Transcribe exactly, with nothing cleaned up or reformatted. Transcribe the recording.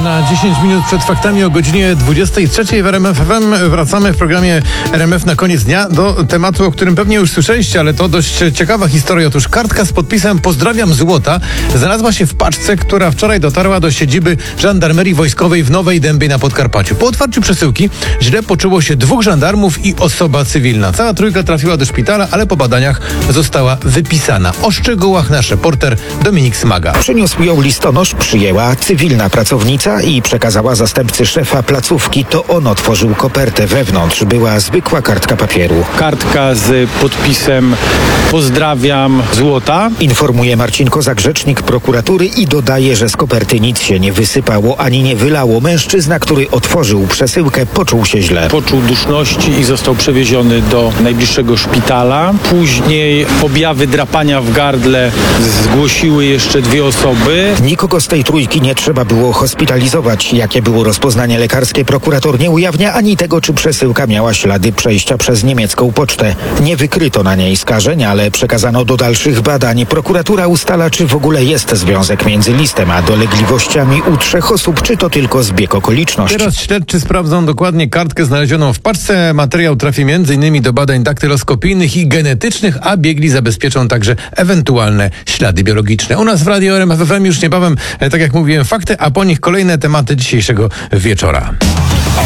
Na dziesięć minut przed faktami o godzinie dwudziestej trzeciej w R M F F M wracamy w programie R M F na koniec dnia do tematu, o którym pewnie już słyszeliście, ale to dość ciekawa historia. Otóż kartka z podpisem "Pozdrawiam Złota" znalazła się w paczce, która wczoraj dotarła do siedziby Żandarmerii Wojskowej w Nowej Dębie na Podkarpaciu. Po otwarciu przesyłki źle poczuło się dwóch żandarmów i osoba cywilna. Cała trójka trafiła do szpitala, ale po badaniach została wypisana. O szczegółach nasz reporter Dominik Smaga. Przyniósł ją listonosz, przyjęła cywilna pracownica i przekazała zastępcy szefa placówki. To on otworzył kopertę. Wewnątrz była zwykła kartka papieru. Kartka z podpisem "Pozdrawiam Złota", Informuje Marcin Kozak, rzecznik prokuratury, i dodaje, że z koperty nic się nie wysypało ani nie wylało. Mężczyzna, który otworzył przesyłkę, poczuł się źle. Poczuł duszności i został przewieziony do najbliższego szpitala. Później objawy drapania w gardle zgłosiły jeszcze dwie osoby. Nikogo z tej trójki nie trzeba było hospitalizować. Jakie było rozpoznanie lekarskie, prokurator nie ujawnia, ani tego, czy przesyłka miała ślady przejścia przez niemiecką pocztę. Nie wykryto na niej skażeń, ale przekazano do dalszych badań. Prokuratura ustala, czy w ogóle jest związek między listem a dolegliwościami u trzech osób, czy to tylko zbieg okoliczności. Teraz śledczy sprawdzą dokładnie kartkę znalezioną w paczce. Materiał trafi między innymi do badań daktyloskopijnych i genetycznych, a biegli zabezpieczą także ewentualne ślady biologiczne. U nas w Radio R M F F M już niebawem, tak jak mówiłem, fakty, a po nich kolejne tematy dzisiejszego wieczora.